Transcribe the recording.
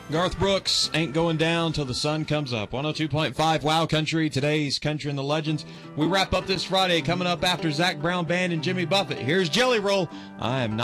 Garth Brooks, Ain't Going Down Till the Sun Comes Up. 102.5 Wow Country, today's Country and the Legends. We wrap up this Friday. Coming up after Zach Brown Band and Jimmy Buffett, here's Jelly Roll. I am not